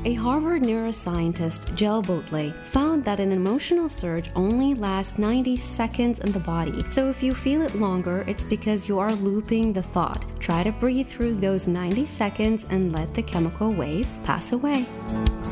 A Harvard neuroscientist, Jill Boatley, found that an emotional surge only lasts 90 seconds in the body. So if you feel it longer, it's because you are looping the thought. Try to breathe through those 90 seconds and let the chemical wave pass away.